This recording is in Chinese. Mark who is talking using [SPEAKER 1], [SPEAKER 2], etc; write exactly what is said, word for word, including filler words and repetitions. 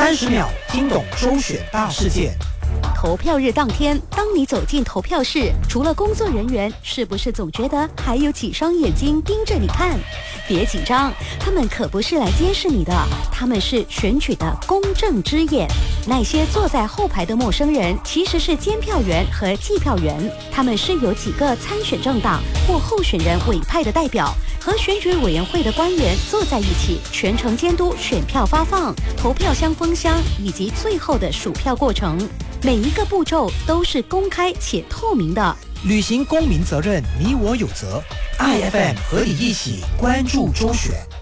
[SPEAKER 1] 三十秒听懂周选大事件。
[SPEAKER 2] 投票日当天，当你走进投票室，除了工作人员，是不是总觉得还有几双眼睛盯着你看？别紧张，他们可不是来监视你的，他们是选举的公正之眼。那些坐在后排的陌生人，其实是监票员和计票员，他们是由几个参选政党或候选人委派的代表，和选举委员会的官员坐在一起，全程监督选票发放、投票箱封箱以及最后的数票过程。每一个步骤都是公开且透明的。
[SPEAKER 1] 履行公民责任，你我有责。I F M 和你一起关注周选。